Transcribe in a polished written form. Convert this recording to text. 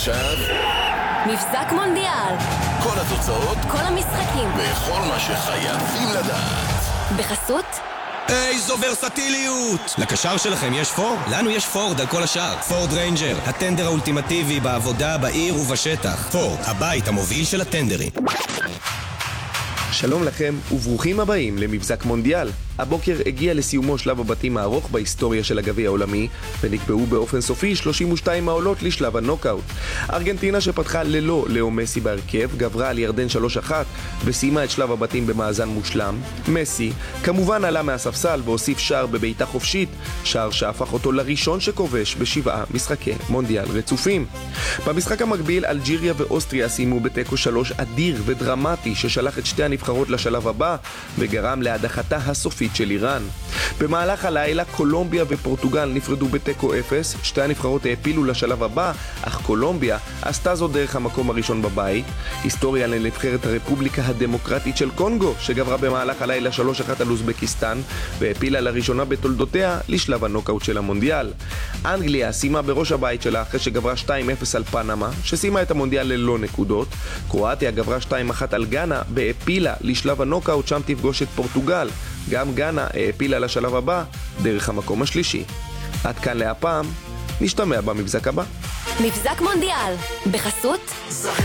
ועכשיו מבזק מונדיאל. כל התוצאות, כל המשחקים, וכל מה שחייבים לדעת. בחסות איזו ורסטיליות! לקשר שלכם יש פורד? לנו יש פורד על כל השאר. פורד ריינג'ר, הטנדר האולטימטיבי בעבודה, בעיר ובשטח. פורד, הבית המוביל של הטנדרים. שלום לכם וברוכים הבאים למבזק מונדיאל. הבוקר הגיע לסיומו שלב הבתים הארוך בהיסטוריה של הגביע העולמי, ונקבעו באופן סופי 32 העולות לשלב הנוקאוט. ארגנטינה שפתחה ללא לאו מסי בהרכב, גברה על ירדן 3-1 וסיימה את שלב הבתים במאזן מושלם. מסי כמובן עלה מהספסל והוסיף שער בביתה חופשית, שער שהפך אותו לראשון שכובש בשבעה משחקי מונדיאל רצופים. במשחק המקביל אלג'יריה ואוסטריה סיימו בתיקו 3 אדיר ודרמטי ששלח את שתי הנבחרות לשלב הבא וגרם להדחתה הסופית של איראן. במהלך הלילה קולומביה ופורטוגל נפרדו בתיקו 0, שתי הנבחרות העפילו לשלב הבא, אך קולומביה עשתה זאת דרך המקום הראשון בבית. היסטוריה לנבחרת הרפובליקה הדמוקרטית של קונגו שגברה במהלך הלילה 3-1 על אוזבקיסטן והעפילה לראשונה בתולדותיה לשלב הנוקאוט של המונדיאל. אנגליה סיימה בראש הבית שלה אחרי שגברה 2-0 על פנמה שסיימה את המונדיאל ללא נקודות. קרואטיה גברה 2-1 על גאנה והעפילה לשלב הנוקאוט, שם תפגוש את פורטוגל. גם גאנה העפילה לשלב הבא דרך המקום השלישי. עד כאן להפעם, נשתמע במבזק הבא. מבזק מונדיאל בחסות